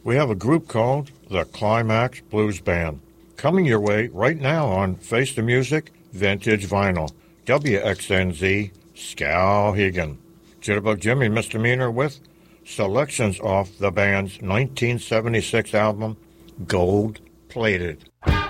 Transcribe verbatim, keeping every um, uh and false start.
we have a group called the Climax Blues Band. Coming your way right now on Face the Music, Vintage Vinyl, W X N Z, Skowhegan. Jitterbug Jimmy Misdemeanor with selections off the band's nineteen seventy-six album, Gold Plated.